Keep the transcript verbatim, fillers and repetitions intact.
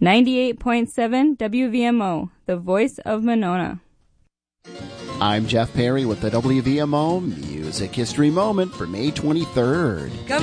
ninety-eight point seven W V M O, the voice of Monona. I'm Jeff Perry with the W V M O Music History Moment for May twenty-third. Come